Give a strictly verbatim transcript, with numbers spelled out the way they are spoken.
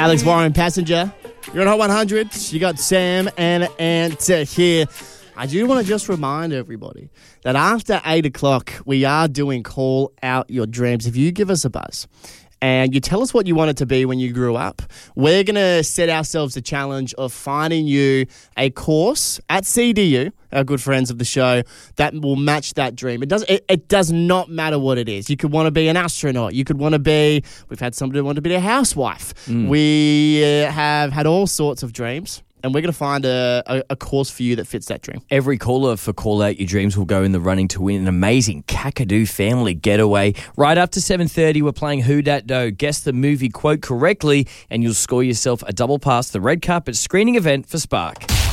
Alex Warren, Passenger. You're on Hot one hundred. You got Sam and Ant here. I do want to just remind everybody that after eight o'clock, we are doing Call Out Your Dreams. If you give us a buzz and you tell us what you wanted to be when you grew up, we're going to set ourselves the challenge of finding you a course at C D U, our good friends of the show, that will match that dream. It does it, it does not matter what it is. You could want to be an astronaut. You could want to be, we've had somebody who want to be a housewife. Mm. We uh, have had all sorts of dreams. And we're going to find a, a, a course for you that fits that dream. Every caller for Call Out Your Dreams will go in the running to win an amazing Kakadu family getaway. Right up to seven thirty, we're playing Who Dat Do. Guess the movie quote correctly, and you'll score yourself a double pass to the red carpet screening event for Spark.